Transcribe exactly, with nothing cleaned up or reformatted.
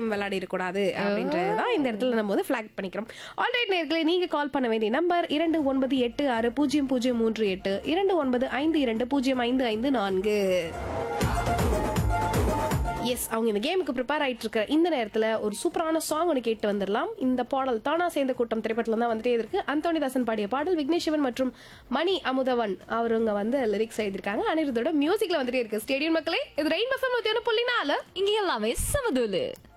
Game விளையாடி இருக்கக்கூடாது அப்படின்றதான் இந்த இடத்துல நம்ம வந்து ஃபிளாக் பண்ணிக்கிறோம். ஆல்ரைட் நேயர்களே, நீங்க கால் பண்ண வேண்டிய நம்பர் இரண்டு ஒன்பது எட்டு ஆறு பூஜ்ஜியம் பூஜ்ஜியம் மூன்று எட்டு இரண்டு ஒன்பது ஐந்து இரண்டு பூஜ்ஜியம் ஐந்து ஐந்து நான்கு. எஸ், அவங்க இந்த கேமுக்கு ப்ரிப்பேர் ஆயிட்டு இருக்கிற இந்த நேரத்துல ஒரு சூப்பரான சாங் ஒன்று கேட்டு வந்துடலாம். இந்த பாடல் தானா சேர்ந்த கூட்டம் திரைப்படத்துல தான் வந்துட்டே இருக்கு. அந்தோனிதாசன் பாடிய பாடல், விக்னேஸ்வரன் மற்றும் மணி அமுதவன் அவருங்க வந்து லிரிக்ஸ் எழுதிருக்காங்க. அனிருத்தோட மியூசிக்ல வந்துட்டே இருக்கு. ஸ்டேடியம் மக்களே, இது ரெயின் எஃப்எம் நூத்தி ஒன்று புள்ளி நாலு. இங்க எல்லாமே சமதுலு.